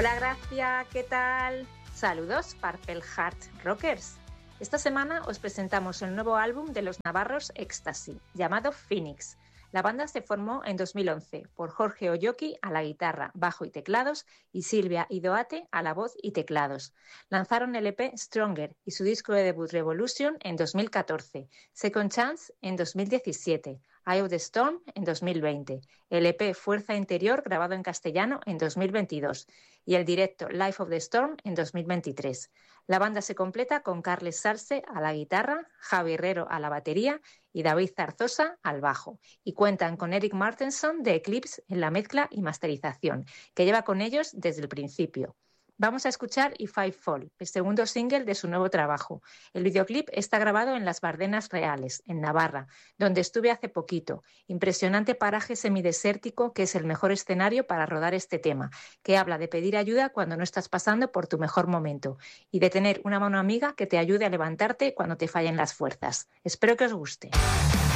Hola Gracia, ¿qué tal? Saludos, Purple Heart Rockers. Esta semana os presentamos el nuevo álbum de los navarros Ecstasy, llamado Phoenix. La banda se formó en 2011 por Jorge Oyoki a la guitarra, bajo y teclados y Silvia Idoate a la voz y teclados. Lanzaron el EP Stronger y su disco de debut Revolution en 2014, Second Chance en 2017, Eye of the Storm en 2020, el EP Fuerza Interior grabado en castellano en 2022 y el directo Life of the Storm en 2023. La banda se completa con Carles Sarce a la guitarra, Javi Herrero a la batería y David Zarzosa al bajo. Y cuentan con Eric Martenson de Eclipse en la mezcla y masterización, que lleva con ellos desde el principio. Vamos a escuchar If I Fall, el segundo single de su nuevo trabajo. El videoclip está grabado en las Bardenas Reales, en Navarra, donde estuve hace poquito. Impresionante paraje semidesértico que es el mejor escenario para rodar este tema, que habla de pedir ayuda cuando no estás pasando por tu mejor momento y de tener una mano amiga que te ayude a levantarte cuando te fallen las fuerzas. Espero que os guste.